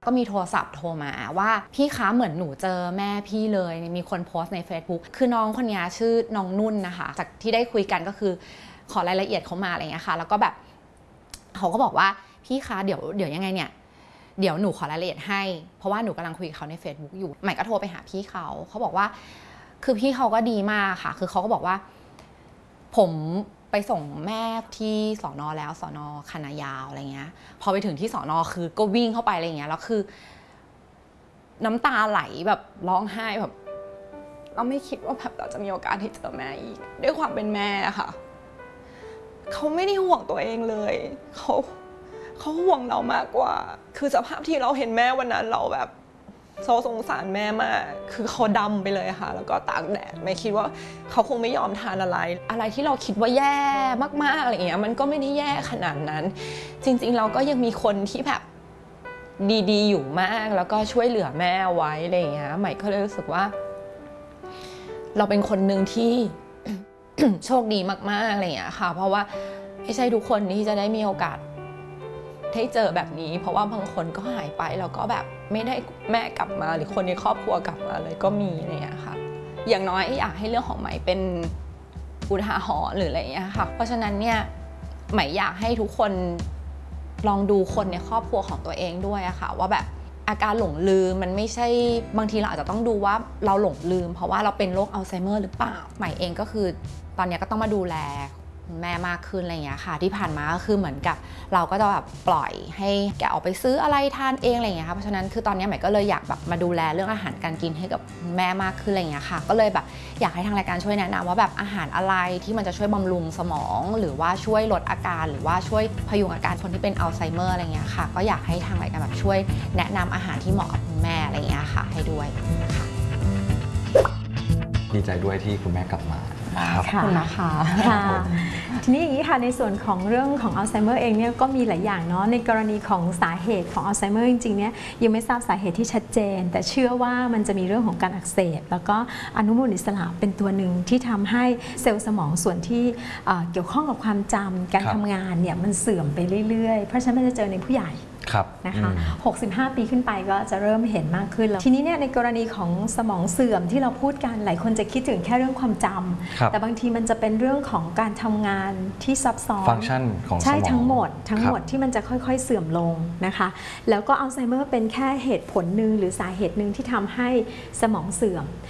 ก็มีโทรศัพท์โทรมาว่าพี่คะเหมือนหนูเจอแม่พี่เลยมีคนโพสต์ใน Facebook คือน้องคนนี้ชื่อน้องนุ่นนะคะจากที่ได้คุยกันก็คือขอรายละเอียดเขามาอะไรเงี้ยค่ะแล้วก็แบบเขาก็บอกว่าพี่คะเดี๋ยวยังไงเนี่ยเดี๋ยวหนูขอรายละเอียดให้เพราะว่าหนูกำลังคุยกับเขาใน Facebook อยู่ใหม่ก็โทรไปหาพี่เขาบอกว่าคือพี่เขาก็ดีมากค่ะคือเขาก็บอกว่าผมไปส่งแม่ที่สน.แล้วสน.คณะยาวอะไรเงี้ยพอไปถึงที่สน.คือก็วิ่งเข้าไปอะไรเงี้ยแล้วคือน้ำตาไหลแบบร้องไห้แบบเราไม่คิดว่าแบบเราจะมีโอกาสที่เจอแม่อีกด้วยความเป็นแม่ค่ะเขาไม่ได้ห่วงตัวเองเลยเขาห่วงเรามากกว่าคือสภาพที่เราเห็นแม่วันนั้นเราแบบสงสารแม่มากคือเขาดำไปเลยค่ะแล้วก็ตากแดดไม่คิดว่าเขาคงไม่ยอมทานอะไรที่เราคิดว่าแย่มากๆอะไรเงี้ยมันก็ไม่ได้แย่ขนาดนั้นจริงๆเราก็ยังมีคนที่แบบดีๆอยู่มากแล้วก็ช่วยเหลือแม่ไว้อะไรเงี้ยใหม่ก็เลยรู้สึกว่าเราเป็นคนหนึ่งที่ โชคดีมากๆอะไรเงี้ยค่ะเพราะว่าไม่ใช่ทุกคนที่จะได้มีโอกาสให้เจอแบบนี้เพราะว่าบางคนก็หายไปแล้วก็แบบไม่ได้แม่กลับมาหรือคนในครอบครัวกลับมาเลยก็มีอะไรอย่างเงี้ยค่ะอย่างน้อยอยากให้เรื่องของใหม่เป็นอุทาหรณ์หรืออะไรอย่างเงี้ยค่ะเพราะฉะนั้นเนี่ยใหม่อยากให้ทุกคนลองดูคนในครอบครัวของตัวเองด้วยอะค่ะว่าแบบอาการหลงลืมมันไม่ใช่บางทีเราอาจจะต้องดูว่าเราหลงลืมเพราะว่าเราเป็นโรคอัลไซเมอร์หรือเปล่าใหม่เองก็คือตอนนี้ก็ต้องมาดูแลแม่มากขึ้นอะไรอย่างเงี้ยค่ะที่ผ่านมาก็คือเหมือนกับเราก็จะแบบปล่อยให้แกออกไปซื้ออะไรทานเองอะไรอย่างเงี้ยค่ะเพราะฉะนั้นคือตอนนี้ใหม่ก็เลยอยากแบบมาดูแลเรื่องอาหารการกินให้กับแม่มากขึ้นอะไรอย่างเงี้ยค่ะก็เลยแบบอยากให้ทางรายการช่วยแนะนำว่าแบบอาหารอะไรที่มันจะช่วยบำรุงสมองหรือว่าช่วยลดอาการหรือว่าช่วยพยุงอาการคนที่เป็นอัลไซเมอร์อะไรอย่างเงี้ยค่ะก็อยากให้ทางรายการแบบช่วยแนะนำอาหารที่เหมาะกับคุณแม่อะไรอย่างเงี้ยค่ะให้ด้วยค่ะดีใจด้วยที่คุณแม่กลับมาขอบคุณนะคะทีนี้อย่างนี้ค่ะในส่วนของเรื่องของอัลไซเมอร์เองเนี่ยก็มีหลายอย่างเนาะในกรณีของสาเหตุของอัลไซเมอร์จริงๆเนี่ยยังไม่ทราบสาเหตุที่ชัดเจนแต่เชื่อว่ามันจะมีเรื่องของการอักเสบแล้วก็อนุมูลอิสระเป็นตัวหนึ่งที่ทำให้เซลล์สมองส่วนที่เกี่ยวข้องกับความจำการทำงานเนี่ยมันเสื่อมไปเรื่อยๆเพราะฉะนั้นมันจะเจอในผู้ใหญ่นะคะ65 ปีขึ้นไปก็จะเริ่มเห็นมากขึ้นแล้วทีนี้เนี่ยในกรณีของสมองเสื่อมที่เราพูดกันหลายคนจะคิดถึงแค่เรื่องความจำแต่บางทีมันจะเป็นเรื่องของการทำงานที่ซับซ้อนฟังก์ชันของสมองใช่ทั้งหมดที่มันจะค่อยๆเสื่อมลงนะคะแล้วก็อัลไซเมอร์เป็นแค่เหตุผลหนึ่งหรือสาเหตุหนึ่งที่ทำให้สมองเสื่อม